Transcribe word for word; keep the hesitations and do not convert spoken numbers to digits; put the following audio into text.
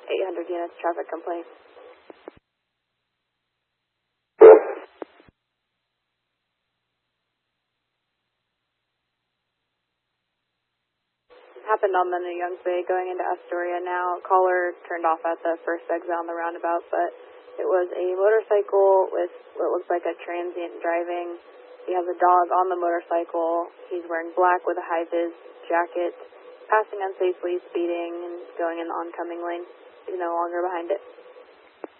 eight hundred units traffic complaint. Happened on the New Youngs Bay going into Astoria now. Caller turned off at the first exit on the roundabout, but it was a motorcycle with what looks like a transient driving. He has a dog on the motorcycle. He's wearing black with a high-vis jacket, passing unsafely, speeding, and going in the oncoming lane. He's no longer behind it.